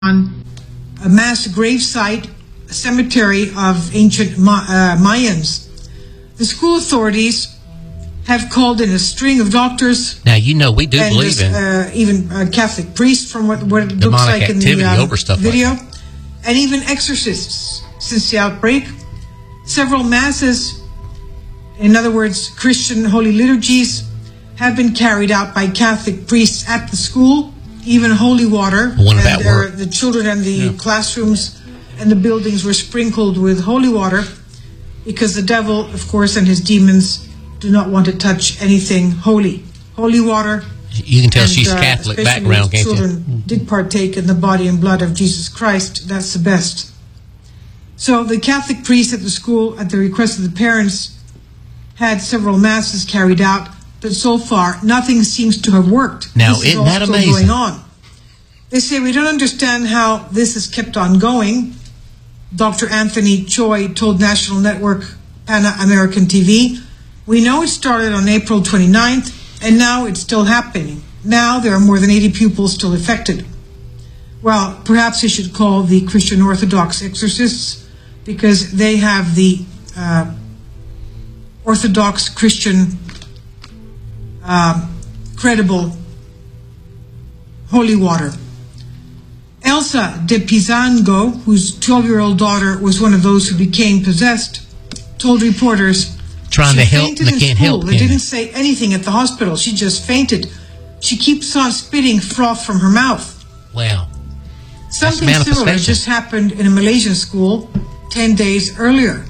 on a mass grave site, a cemetery of ancient Mayans. The school authorities have called in a string of doctors. Now, you know, we do believe in even Catholic priests, from what it looks like in the over stuff video, like that. And even exorcists since the outbreak. Several masses, in other words, Christian holy liturgies, have been carried out by Catholic priests at the school. Even holy water. The children and the classrooms and the buildings were sprinkled with holy water, because the devil, of course, and his demons do not want to touch anything holy. Holy water. You can tell she's Catholic background, can't you? Children did partake in the body and blood of Jesus Christ. That's the best. So the Catholic priests at the school, at the request of the parents, had several masses carried out, but so far nothing seems to have worked. Now, isn't that amazing? Going on. They say, we don't understand how this has kept on going. Dr. Anthony Choi told National Network Pan-American TV, we know it started on April 29th, and now it's still happening. Now there are more than 80 pupils still affected. Well, perhaps we should call the Christian Orthodox exorcists, because they have the Orthodox Christian credible holy water. Elsa de Pizango, whose 12-year-old daughter was one of those who became possessed, told reporters trying to help, they can't help. They didn't say anything at the hospital. She just fainted. She keeps on spitting froth from her mouth. Wow. Something similar just happened in a Malaysian school 10 days earlier.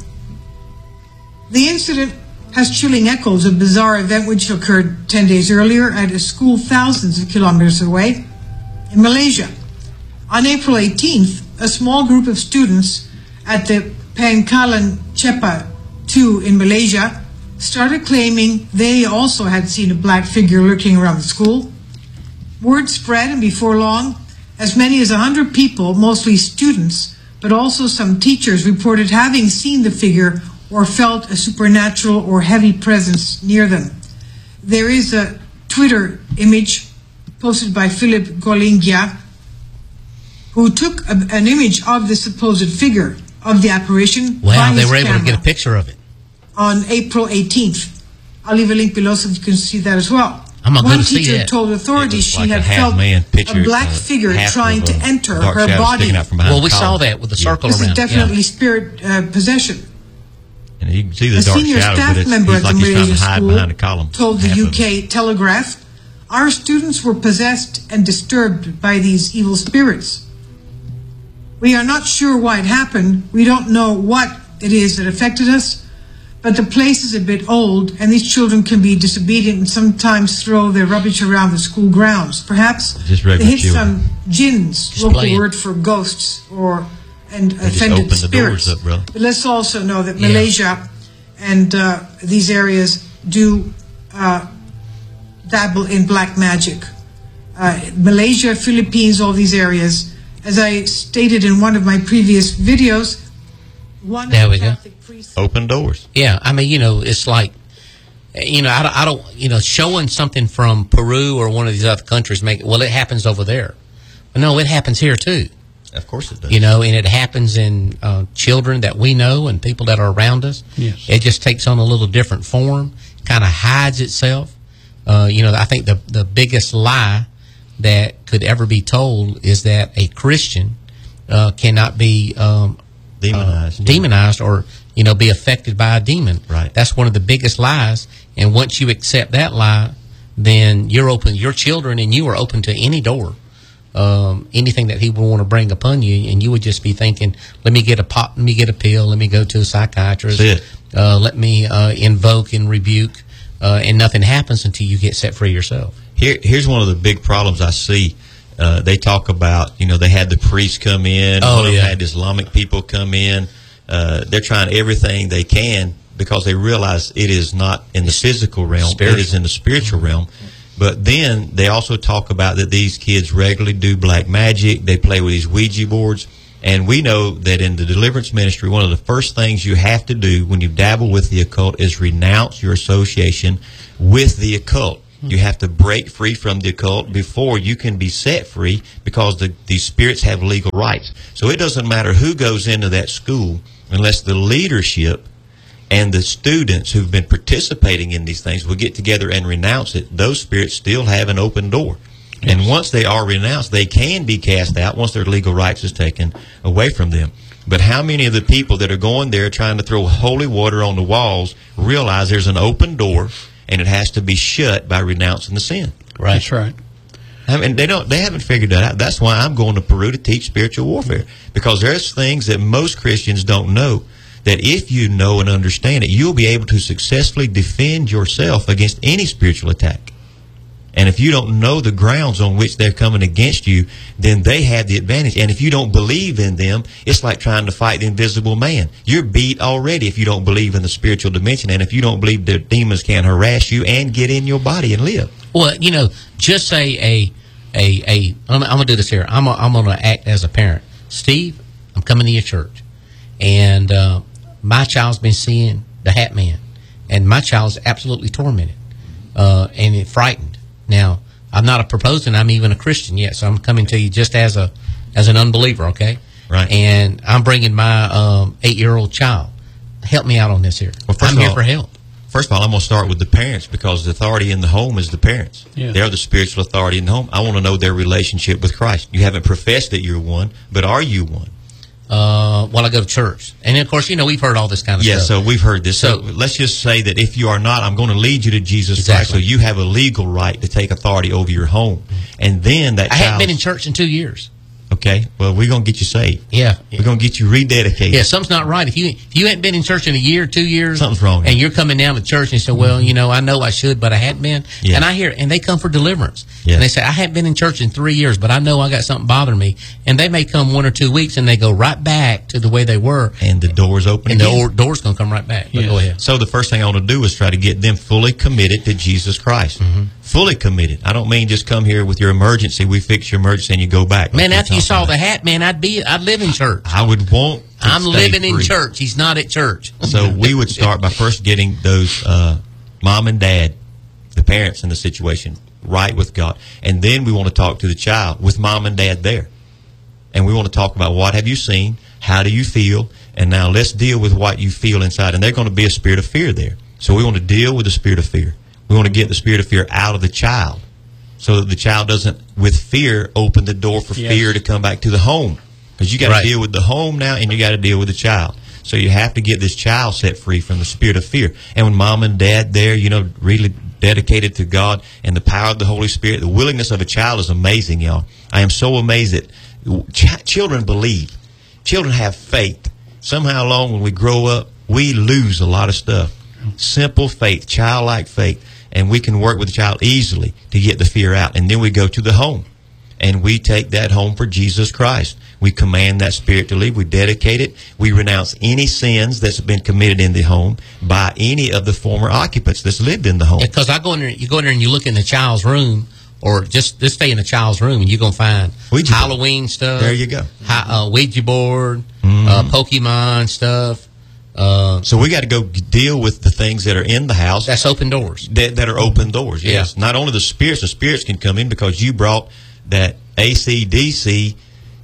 The incident has chilling echoes of a bizarre event which occurred 10 days earlier at a school thousands of kilometers away in Malaysia. On April 18th, a small group of students at the Pangkalan Chepa 2 in Malaysia started claiming they also had seen a black figure lurking around the school. Word spread, and before long, as many as 100 people, mostly students, but also some teachers, reported having seen the figure or felt a supernatural or heavy presence near them. There is a Twitter image posted by Philip Golingia, who took an image of the supposed figure of the apparition. Wow, they were able to get a picture of it. On April 18th. I'll leave a link below so you can see that as well. I'm not going to see that. One teacher told authorities she had felt a black figure trying to enter her body. Well, we saw that with the circle around. This is definitely spirit possession. And you can see the a dark senior shadow, staff member at the Malaysian school told the UK Telegraph, our students were possessed and disturbed by these evil spirits. We are not sure why it happened. We don't know what it is that affected us, but the place is a bit old, and these children can be disobedient and sometimes throw their rubbish around the school grounds. Perhaps they hit some jinns, local word for ghosts, and offended spirits. But let's also know that Malaysia and these areas do dabble in black magic. Malaysia, Philippines, all these areas. As I stated in one of my previous videos, there we go. Open doors. Yeah, I mean, you know, it's like, you know, I don't, you know, showing something from Peru or one of these other countries, it happens over there. But no, it happens here too. Of course it does. You know, and it happens in children that we know and people that are around us. Yes. It just takes on a little different form, kind of hides itself. You know, I think the biggest lie that could ever be told is that a Christian cannot be demonized or, you know, be affected by a demon. Right. That's one of the biggest lies. And once you accept that lie, then you're open, your children and you are open to any door, anything that he would want to bring upon you. And you would just be thinking, let me get a pot, let me get a pill, let me go to a psychiatrist, let me invoke and rebuke, and nothing happens until you get set free yourself. Here's one of the big problems I see. They talk about, you know, they had the priests come in. They had Islamic people come in. They're trying everything they can because they realize it is not in the physical realm. It is in the spiritual realm. But then they also talk about that these kids regularly do black magic. They play with these Ouija boards. And we know that in the deliverance ministry, one of the first things you have to do when you dabble with the occult is renounce your association with the occult. You have to break free from the occult before you can be set free, because these spirits have legal rights. So it doesn't matter who goes into that school unless the leadership and the students who've been participating in these things will get together and renounce it. Those spirits still have an open door. Yes. And once they are renounced, they can be cast out once their legal rights is taken away from them. But how many of the people that are going there trying to throw holy water on the walls realize there's an open door and it has to be shut by renouncing the sin? Right. That's right. I mean, they haven't figured that out. That's why I'm going to Peru to teach spiritual warfare, because there's things that most Christians don't know, that if you know and understand it, you'll be able to successfully defend yourself against any spiritual attack. And if you don't know the grounds on which they're coming against you, then they have the advantage. And if you don't believe in them, it's like trying to fight the invisible man. You're beat already if you don't believe in the spiritual dimension, and if you don't believe that demons can harass you and get in your body and live. Well, just say I'm going to do this here. I'm going to act as a parent. Steve, I'm coming to your church, and my child's been seeing the Hat Man, and my child's absolutely tormented and frightened. Now, I'm not a proponent. I'm even a Christian yet, so I'm coming to you just as an unbeliever, okay? Right. And I'm bringing my 8-year-old child. Help me out on this here. Well, I'm here for help. First of all, I'm going to start with the parents, because the authority in the home is the parents. Yeah. They're the spiritual authority in the home. I want to know their relationship with Christ. You haven't professed that you're one, but are you one? Well, I go to church. And, of course, we've heard all this kind of stuff. Yeah, so we've heard this. So let's just say that if you are not, I'm going to lead you to Jesus Christ, so you have a legal right to take authority over your home. And then that I haven't been in church in 2 years. Okay, well, we're going to get you saved. Yeah. We're going to get you rededicated. Yeah, something's not right. If you hadn't been in church in a year, 2 years. Something's wrong. And you're coming down to church and you say, well, I know I should, but I hadn't been. Yeah. And I hear, and they come for deliverance. Yeah. And they say, I haven't been in church in 3 years, but I know I got something bothering me. And they may come 1 or 2 weeks and they go right back to the way they were. And the door's open again. And the door's going to come right back. Yes. Go ahead. So the first thing I want to do is try to get them fully committed to Jesus Christ. Mm-hmm. Fully committed. I don't mean just come here with your emergency, we fix your emergency, and you go back. Man, after you saw the Hat Man, I'd live in church. I would want to I'm living free. In church. He's not at church. So we would start by first getting those mom and dad, the parents in the situation, right with God. And then we want to talk to the child with mom and dad there. And we want to talk about, what have you seen? How do you feel? And now let's deal with what you feel inside. And there's going to be a spirit of fear there. So we want to deal with the spirit of fear. We want to get the spirit of fear out of the child, so that the child doesn't, with fear, open the door for fear to come back to the home. Because you got to deal with the home now, and you got to deal with the child. So you have to get this child set free from the spirit of fear. And when mom and dad there, really dedicated to God and the power of the Holy Spirit, the willingness of a child is amazing, y'all. I am so amazed that children believe. Children have faith. Somehow along, when we grow up, we lose a lot of stuff. Simple faith, childlike faith. And we can work with the child easily to get the fear out. And then we go to the home. And we take that home for Jesus Christ. We command that spirit to leave. We dedicate it. We renounce any sins that's been committed in the home by any of the former occupants that's lived in the home. Because you go in there and you look in the child's room, or just stay in the child's room, and you're going to find Halloween stuff. There you go. Ouija board, Pokemon stuff. So we got to go deal with the things that are in the house. That's open doors. That are open doors, yes. Yeah. Not only the spirits can come in because you brought that AC/DC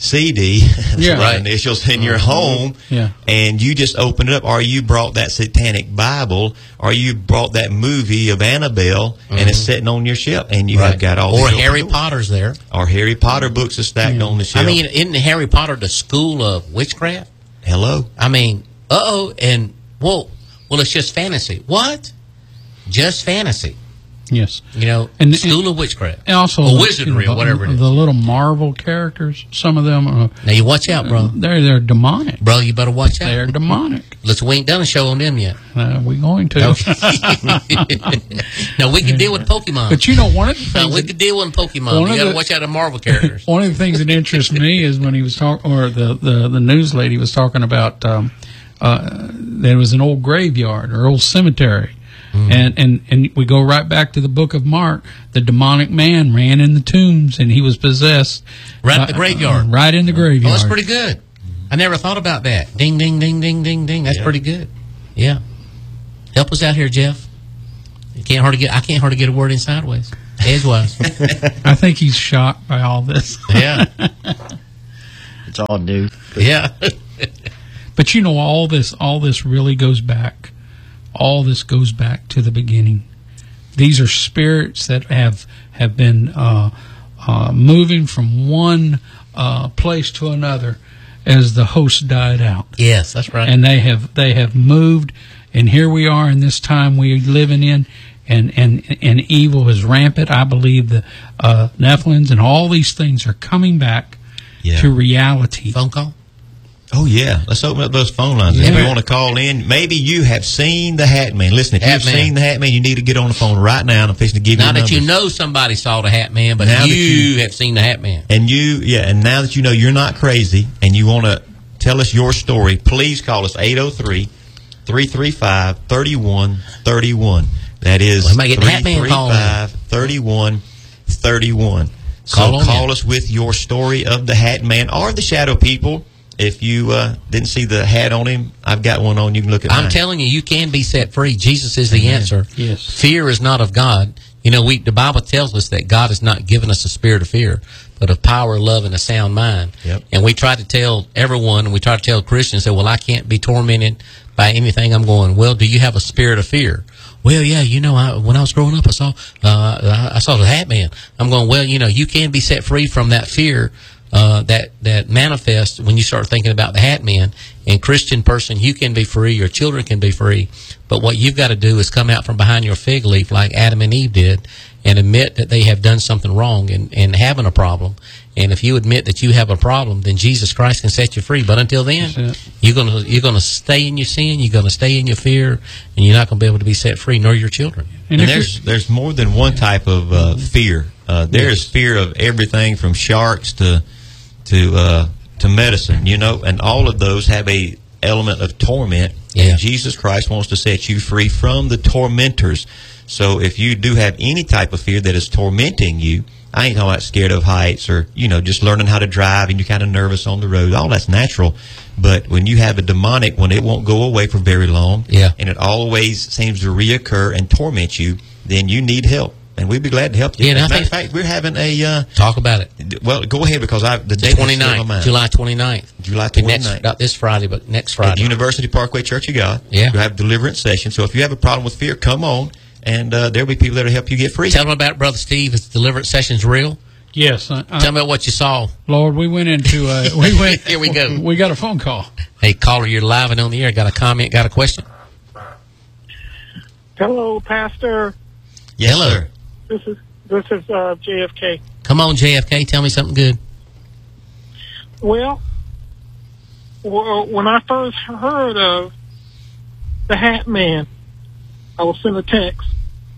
CD, initials in your home, and you just opened it up, or you brought that satanic Bible, or you brought that movie of Annabelle, and it's sitting on your shelf, and you have got all or Harry Potter's there. Or Harry Potter books are stacked on the shelf. I mean, isn't Harry Potter the school of witchcraft? Hello? I mean, and, well, it's just fantasy. What? Just fantasy. Yes. And school of witchcraft. And also, or wizardry, or whatever it is. The little Marvel characters, some of them are... Now, you watch out, bro. They're demonic. Bro, you better watch out. They're demonic. We ain't done a show on them yet. We're going to. No, we can deal with Pokemon. But one of the things... we can deal with Pokemon. You got to watch out the Marvel characters. One of the things that interests me is when he was talking, or the news lady was talking about, there was an old graveyard or old cemetery. And we go right back to the book of Mark. The demonic man ran in the tombs, and he was possessed. Right in the graveyard. Right in the graveyard. Oh, that's pretty good. I never thought about that. Ding, ding, ding, ding, ding, ding. That's pretty good. Yeah. Help us out here, Jeff. I can't hardly get a word in sideways, edgewise. I think he's shocked by all this. Yeah. It's all new. Yeah. But you know, all this really goes back. All this goes back to the beginning. These are spirits that have been moving from one place to another as the host died out. Yes, that's right. And they have moved, and here we are in this time we're living in, and evil is rampant. I believe the Nephilims and all these things are coming back to reality. Phone call? Oh, yeah. Let's open up those phone lines. If you want to call in, maybe you have seen the Hat Man. Listen, if you've seen the Hat Man, you need to get on the phone right now, and I'm fixing to give you Now the that numbers. you know somebody saw the Hat Man, but now you have seen the Hat Man. And and now that you know you're not crazy and you want to tell us your story, please call us 803-335-3131. That is 335-3131. So call us with your story of the Hat Man or the Shadow People. If you didn't see the hat on him, I've got one on. You can look at mine. I'm telling you, you can be set free. Jesus is the answer. Yes. Fear is not of God. You know, the Bible tells us that God has not given us a spirit of fear, but of power, love, and a sound mind. Yep. And we try to tell everyone, and we try to tell Christians, say, well, I can't be tormented by anything. I'm going, well, do you have a spirit of fear? Well, yeah, you know, when I was growing up, I saw the Hat Man. I'm going, well, you know, you can be set free from that fear that manifests when you start thinking about the Hat Man. And Christian person, you can be free, your children can be free, but what you've got to do is come out from behind your fig leaf like Adam and Eve did and admit that they have done something wrong and having a problem. And if you admit that you have a problem, then Jesus Christ can set you free. But until then, you're gonna stay in your sin, you're gonna stay in your fear, and you're not gonna be able to be set free, nor your children. And there's more than one type of fear. There's fear of everything from sharks to medicine, you know, and all of those have a element of torment. Yeah. And Jesus Christ wants to set you free from the tormentors. So if you do have any type of fear that is tormenting you, I ain't talking about scared of heights or, you know, just learning how to drive and you're kind of nervous on the road. All that's natural. But when you have a demonic one, it won't go away for very long. Yeah. And it always seems to reoccur and torment you, then you need help. And we'd be glad to help you. Yeah, as a matter of fact, we're having a... talk about it. Well, go ahead because the date is still on mine. July 29th. July 29th. Not this Friday, but next Friday. At University Parkway Church of God. Yeah. We'll have deliverance session. So if you have a problem with fear, come on. And there'll be people that will help you get free. Tell them about it, Brother Steve. Is the deliverance sessions real? Yes. Tell me about what you saw. Lord, we went into... Here we go. We got a phone call. Hey, caller, you're live and on the air. Got a comment? Got a question? Hello, Pastor. Yes, hello. Sir. This is JFK. Come on, JFK. Tell me something good. Well, when I first heard of the Hat Man, I was sent a text.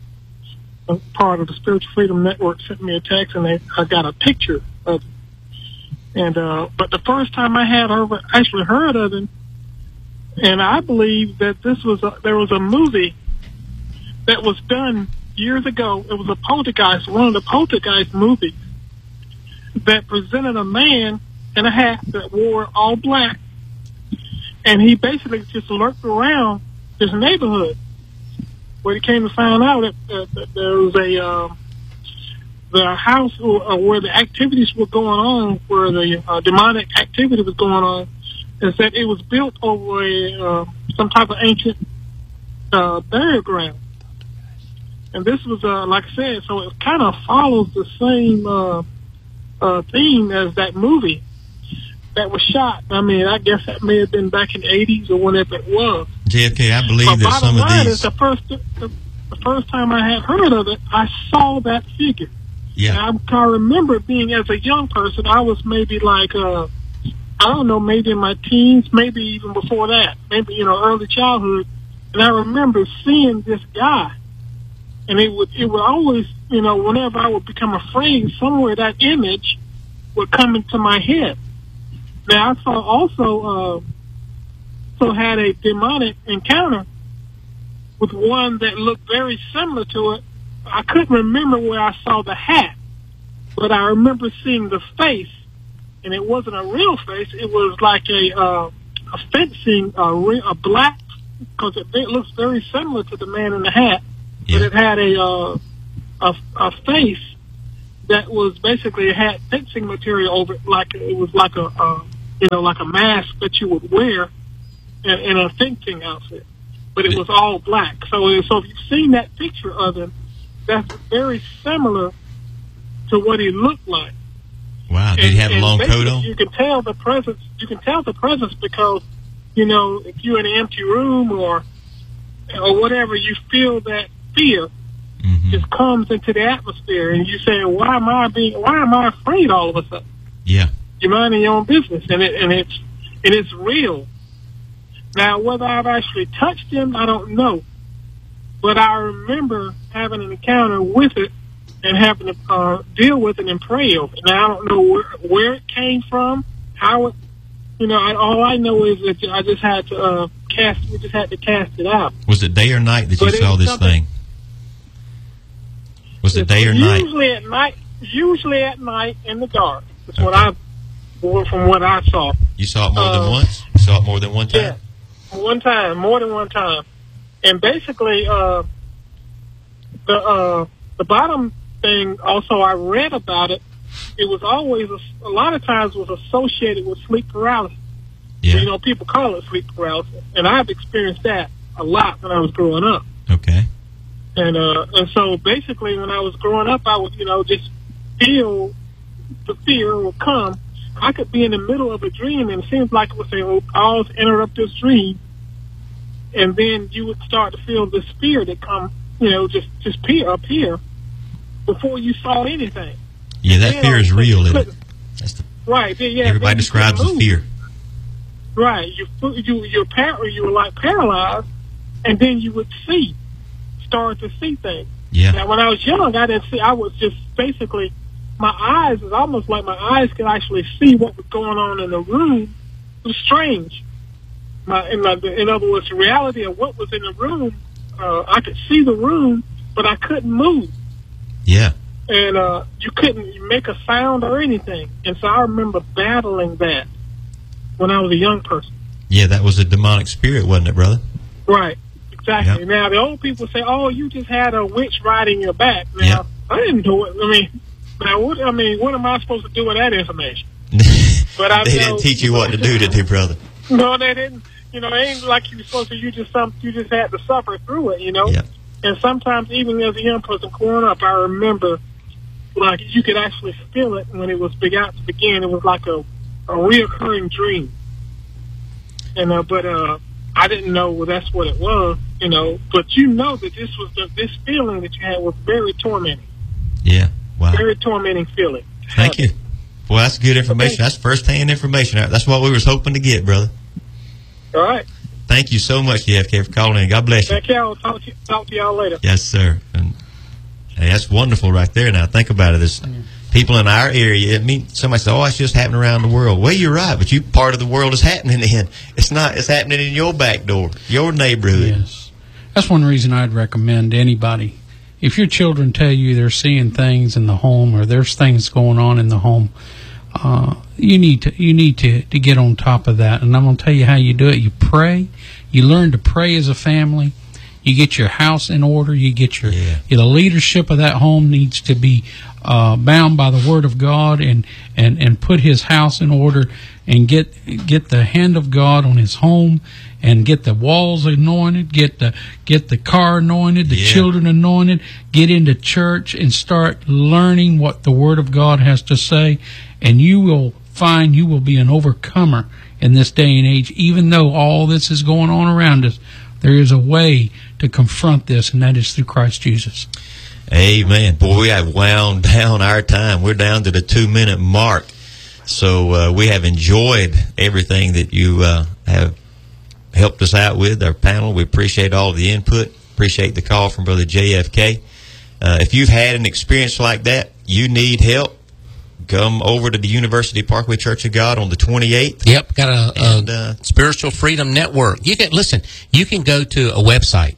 A part of the Spiritual Freedom Network sent me a text, and I got a picture of it. And but the first time I had actually heard of him, and I believe that there was a movie that was done years ago. It was a Poltergeist, one of the Poltergeist movies that presented a man in a hat that wore all black, and he basically just lurked around his neighborhood. Where he came to find out that there was the house where the activities were going on, where the demonic activity was going on, is that it was built over some type of ancient burial ground. And this was, like I said, so it kind of follows the same theme as that movie that was shot. I mean, I guess that may have been back in the 80s or whenever it was. JFK, I believe that some of these... The first time I had heard of it, I saw that figure. Yeah. And I remember being, as a young person, I was maybe like, I don't know, maybe in my teens, maybe even before that, maybe, early childhood. And I remember seeing this guy. And it would always, whenever I would become afraid, somewhere that image would come into my head. Now, I also had a demonic encounter with one that looked very similar to it. I couldn't remember where I saw the hat, but I remember seeing the face, and it wasn't a real face. It was like a fencing, a black, because it looks very similar to the man in the hat. but it had a face that was basically, it had fencing material over it, like it was like a like a mask that you would wear in a fencing outfit, but it was all black. So if you've seen that picture of him, that's very similar to what he looked like. Wow! Did he have a long coat on? You can tell the presence. You can tell the presence because, if you're in an empty room or whatever, you feel that fear just comes into the atmosphere, and you say, "Why am I afraid all of a sudden?" Yeah. You're minding your own business, and it's real. Now, whether I've actually touched him, I don't know, but I remember having an encounter with it and having to deal with it and pray over it. Now, I don't know where it came from, how it, all I know is that I just had to we just had to cast it out. Was it day or night that you saw this thing? Was it day or night? Usually at night in the dark. That's from what I saw. You saw it more than once? You saw it more than one time? Yeah, more than one time. And basically, the bottom thing, also I read about it, it was always, a lot of times was associated with sleep paralysis. Yeah. So, people call it sleep paralysis. And I've experienced that a lot when I was growing up. Okay. And so basically when I was growing up, I would, just feel the fear would come. I could be in the middle of a dream, and it seems like it would say, "Pause, interrupt this dream," and then you would start to feel this fear that come, just appear before you saw anything. Yeah, that fear is real, isn't it? Right. Yeah. Everybody describes the fear. Right. You were like paralyzed, and then you would start to see things. Yeah. Now, when I was young, I didn't see. I was just basically. My eyes, is almost like my eyes could actually see what was going on in the room. It was strange. In other words, the reality of what was in the room, I could see the room, but I couldn't move. Yeah. And you couldn't make a sound or anything. And so I remember battling that when I was a young person. Yeah, that was a demonic spirit, wasn't it, brother? Right. Exactly. Yep. Now, the old people say, "Oh, you just had a witch riding your back." Now, I didn't do it. Now, what am I supposed to do with that information? But they didn't teach you what to do, brother? No, they didn't. It ain't like you were supposed to. You just had to suffer through it, Yeah. And sometimes, even as a young person growing up, I remember, like, you could actually feel it when it was about to begin. It was like a reoccurring dream. And but I didn't know that's what it was, But that this feeling that you had was very tormenting. Yeah. Wow. Very tormenting feeling. Thank you. Well, that's good information. Okay. That's first-hand information. That's what we was hoping to get, brother. All right. Thank you so much, JFK, for calling in. God bless you. Thank you. I'll talk to y'all later. Yes, sir. And hey, that's wonderful right there. Now, think about it. There's people in our area. Somebody says, "Oh, it's just happening around the world." Well, you're right, but part of the world is happening in. It's not. It's happening in your back door, your neighborhood. Yes. That's one reason I'd recommend anybody. If your children tell you they're seeing things in the home or there's things going on in the home, you need to get on top of that. And I'm going to tell you how you do it. You pray. You learn to pray as a family. You get your house in order. You get the leadership of that home needs to be bound by the Word of God and put his house in order and get the hand of God on his home. And get the walls anointed, get the car anointed, the children anointed, get into church and start learning what the Word of God has to say, and you will find you will be an overcomer in this day and age. Even though all this is going on around us, there is a way to confront this, and that is through Christ Jesus. Amen. Boy, we have wound down our time. We're down to the 2-minute mark. So we have enjoyed everything that you have helped us out with, our panel. We appreciate all of the input. Appreciate the call from Brother JFK. If you've had an experience like that, you need help, come over to the University Parkway Church of God on the 28th. Yep, got a Spiritual Freedom Network. You can go to a website,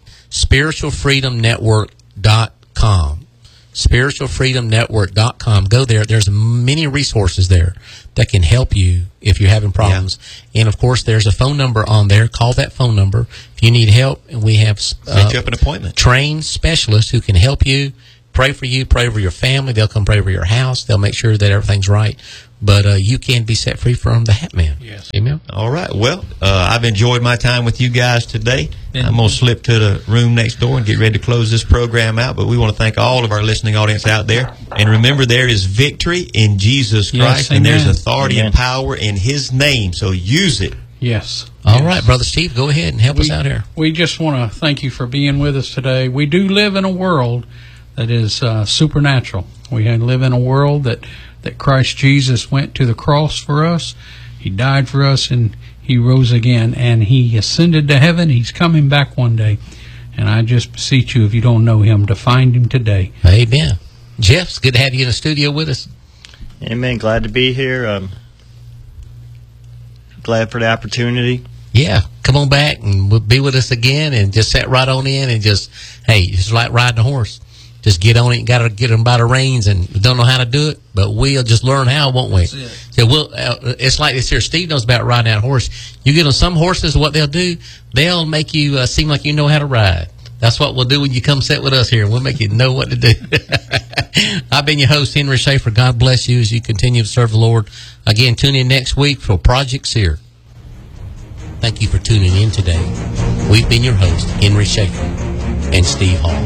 spiritualfreedomnetwork.com. spiritualfreedomnetwork.com. Go there. There's many resources there that can help you if you're having problems. And of course, there's a phone number on there. Call that phone number if you need help. And we have set you up an appointment. Trained specialists who can help you, pray for you, pray over your family. They'll come pray over your house. They'll make sure that everything's right. But you can be set free from the Hat Man. Yes. Amen. All right. Well, I've enjoyed my time with you guys today. I'm going to slip to the room next door and get ready to close this program out. But we want to thank all of our listening audience out there. And remember, there is victory in Jesus Christ, and there's authority and power in His name. So use it. Yes. All right, Brother Steve, go ahead and help us out here. We just want to thank you for being with us today. We do live in a world that is supernatural. We live in a world that Christ Jesus went to the cross for us. He died for us, and He rose again, and He ascended to heaven. He's coming back one day. And I just beseech you, if you don't know Him, to find Him today. Amen. Jeff, it's good to have you in the studio with us. Amen. Glad to be here. Glad for the opportunity. Yeah, come on back and be with us again, and just sit right on in and just like riding a horse. Just get on it. You got to get them by the reins, and we don't know how to do it, but we'll just learn how, won't we? So it's like this here. Steve knows about riding that horse. You get on some horses, what they'll do, they'll make you seem like you know how to ride. That's what we'll do when you come sit with us here. We'll make you know what to do. I've been your host, Henry Schaefer. God bless you as you continue to serve the Lord. Again, tune in next week for Project Seer. Thank you for tuning in today. We've been your host, Henry Schaefer and Steve Hall.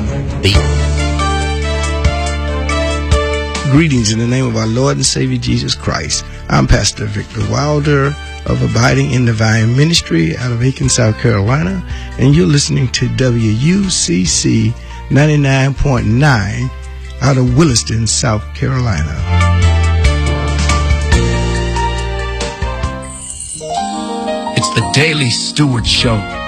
Greetings in the name of our Lord and Savior Jesus Christ. I'm Pastor Victor Wilder of Abiding in the Vine Ministry out of Aiken, South Carolina, and you're listening to WUCC 99.9 out of Williston, South Carolina. It's the Daily Stewart Show.